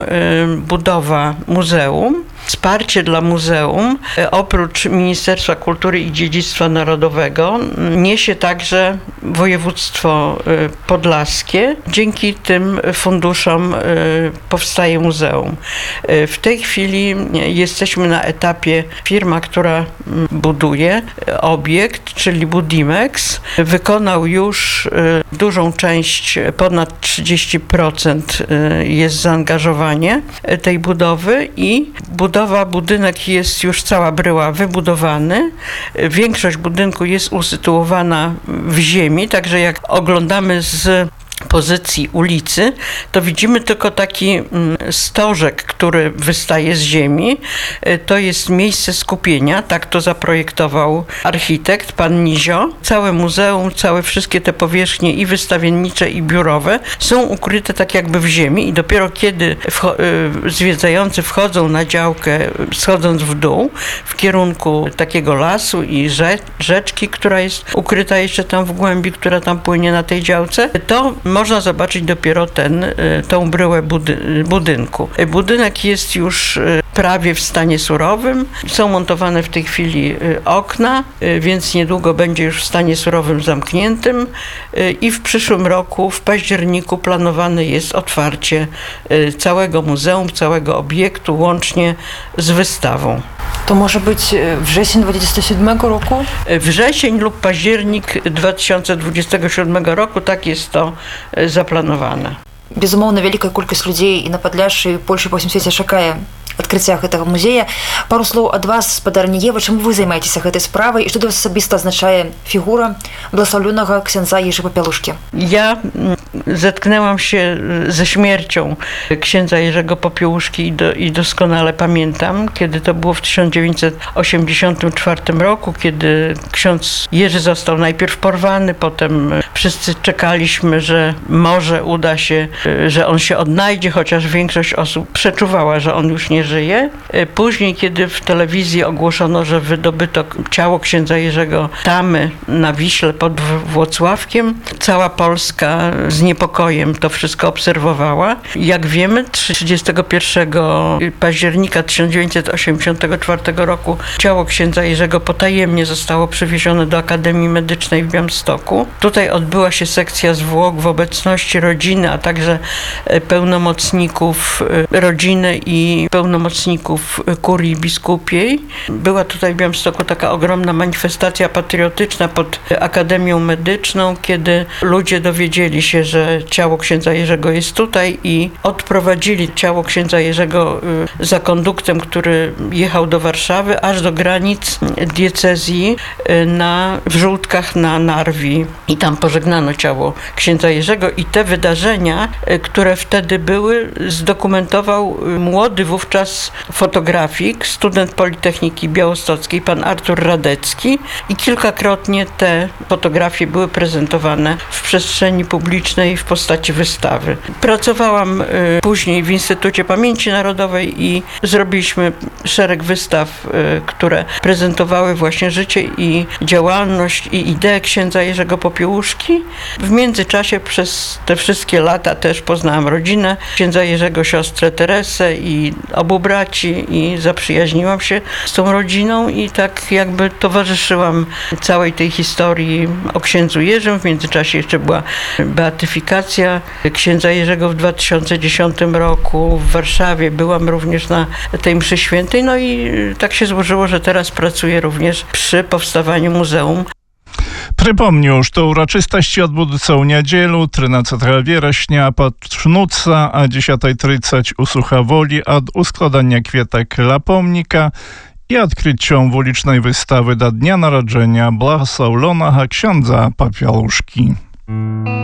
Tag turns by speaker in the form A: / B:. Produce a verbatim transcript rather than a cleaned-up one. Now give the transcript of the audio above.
A: budowa muzeum. Wsparcie dla muzeum, oprócz Ministerstwa Kultury i Dziedzictwa Narodowego, niesie także województwo podlaskie. Dzięki tym funduszom powstaje muzeum. W tej chwili jesteśmy na etapie, firma, która buduje obiekt, czyli Budimex, wykonał już dużą część, ponad trzydzieści procent jest zaangażowanie tej budowy i budowa, budynek jest już cała bryła wybudowany. Większość budynku jest usytuowana w ziemi, także jak oglądamy z pozycji ulicy, to widzimy tylko taki stożek, który wystaje z ziemi. To jest miejsce skupienia, tak to zaprojektował architekt, pan Nizio. Całe muzeum, całe wszystkie te powierzchnie i wystawiennicze, i biurowe są ukryte tak jakby w ziemi i dopiero kiedy wcho- zwiedzający wchodzą na działkę, schodząc w dół, w kierunku takiego lasu i rze- rzeczki, która jest ukryta jeszcze tam w głębi, która tam płynie na tej działce, to można zobaczyć dopiero ten, tą bryłę budy- budynku. Budynek jest już prawie w stanie surowym. Są montowane w tej chwili okna, więc niedługo będzie już w stanie surowym zamkniętym i w przyszłym roku, w październiku, planowane jest otwarcie całego muzeum, całego obiektu, łącznie z wystawą.
B: To może być wrzesień dwudziestego siódmego roku?
A: Wrzesień lub październik dwa tysiące dwudziestego siódmego roku, tak jest to запланована.
B: Безумоўна, вялікая колькасць людзей і на Падляшшы, і Польшы па ўсім свеце чакае адкрыцця гэтага музея. Пару слоў ад вас, спадарня Ева, чым вы займаецеся гэтай справай і што для вас асабіста азначае фігура благословionego księdza Jerzy Popiełuszki?
A: Ja zetknęłam się ze śmiercią księdza Jerzego Popiełuszki i, do, i doskonale pamiętam, kiedy to było w tysiąc dziewięćset osiemdziesiątym czwartym roku, kiedy ksiądz Jerzy został najpierw porwany, potem wszyscy czekaliśmy, że może uda się, że on się odnajdzie, chociaż większość osób przeczuwała, że on już nie żyje. Później, kiedy w telewizji ogłoszono, że wydobyto ciało księdza Jerzego Tamy na Wiśle pod Włocławkiem, cała Polska z niepokojem to wszystko obserwowała. Jak wiemy, trzydziestego pierwszego października tysiąc dziewięćset osiemdziesiątego czwartego roku ciało księdza Jerzego potajemnie zostało przewiezione do Akademii Medycznej w Białymstoku. Tutaj odbyła się sekcja zwłok w obecności rodziny, a także pełnomocników rodziny i pełnomocników kurii biskupiej. Była tutaj w Białymstoku taka ogromna manifestacja patriotyczna pod Akademią Medyczną, kiedy ludzie dowiedzieli się, że ciało księdza Jerzego jest tutaj i odprowadzili ciało księdza Jerzego za konduktem, który jechał do Warszawy, aż do granic diecezji na Wrzółtkach na Narwi. I tam pożegnano ciało księdza Jerzego i te wydarzenia, które wtedy były, zdokumentował młody wówczas fotografik, student Politechniki Białostockiej, pan Artur Radecki i kilkakrotnie te fotografie były prezentowane w przestrzeni publicznej w postaci wystawy. Pracowałam później w Instytucie Pamięci Narodowej i zrobiliśmy szereg wystaw, które prezentowały właśnie życie i działalność i ideę księdza Jerzego Popiełuszki. W międzyczasie przez te wszystkie lata też poznałam rodzinę księdza Jerzego, siostrę Teresę i obu braci i zaprzyjaźniłam się z tą rodziną i tak jakby towarzyszyłam całej tej historii o księdzu Jerzym. W międzyczasie jeszcze była beatyfikacja księdza Jerzego w dwa tysiące dziesiątym roku w Warszawie. Byłam również na tej mszy świętej, no i tak się złożyło, że teraz pracuję również przy powstawaniu muzeum.
C: Припомню, што ўрачыстасці адбудуцца ў нядзелу трынаццатага верасня пад Шнуца, а дзесятай трыццаць у Сухаволі ад ускладання кветак ля помніка і адкрыццём вулічнай выставы да дня нараджэння благаслаўлёнага księdza Popiełuszki.